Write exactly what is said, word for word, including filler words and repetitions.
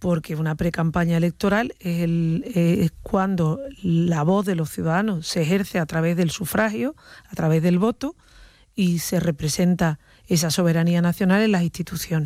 porque una precampaña electoral es, el, es cuando la voz de los ciudadanos se ejerce a través del sufragio, a través del voto, y se representa esa soberanía nacional en las instituciones.